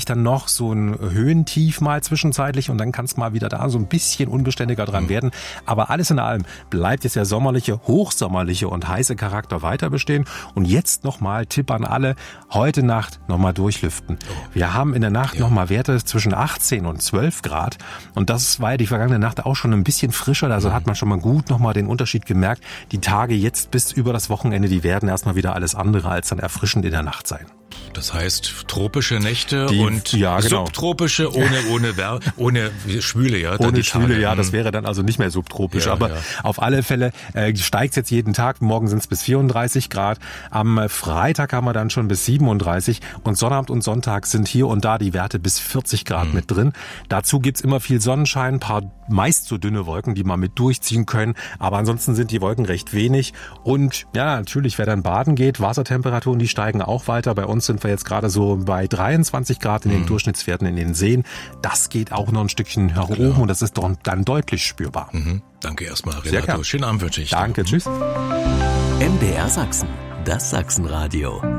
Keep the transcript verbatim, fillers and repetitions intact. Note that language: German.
vielleicht dann noch so ein Höhentief mal zwischenzeitlich und dann kann es mal wieder da so ein bisschen unbeständiger dran mhm. werden. Aber alles in allem bleibt jetzt der sommerliche, hochsommerliche und heiße Charakter weiter bestehen. Und jetzt nochmal Tipp an alle, heute Nacht nochmal durchlüften. Oh. Wir haben in der Nacht ja. nochmal Werte zwischen achtzehn und zwölf Grad und das war ja die vergangene Nacht auch schon ein bisschen frischer. Also mhm. hat man schon mal gut nochmal den Unterschied gemerkt. Die Tage jetzt bis über das Wochenende, die werden erstmal wieder alles andere als dann erfrischend in der Nacht sein. Das heißt tropische Nächte die, und ja, genau. subtropische ohne ohne Wer- ohne Schwüle, ja. Ohne Schwüle, ja, das wäre dann also nicht mehr subtropisch. Ja, aber ja. auf alle Fälle äh, steigt es jetzt jeden Tag. Morgen sind es bis vierunddreißig Grad. Am Freitag haben wir dann schon bis siebenunddreißig und Sonnabend und Sonntag sind hier und da die Werte bis vierzig Grad mhm. mit drin. Dazu gibt's immer viel Sonnenschein, ein paar meist so dünne Wolken, die man mit durchziehen können. Aber ansonsten sind die Wolken recht wenig. Und ja, natürlich, wer dann baden geht, Wassertemperaturen, die steigen auch weiter. Bei uns sind wir jetzt gerade so bei dreiundzwanzig Grad in den mhm. Durchschnittswerten in den Seen. Das geht auch noch ein Stückchen nach oben und das ist dann deutlich spürbar. Mhm. Danke erstmal, Renato. Schönen Abend wünsche ich. Danke, tschüss. M D R Sachsen, das Sachsenradio.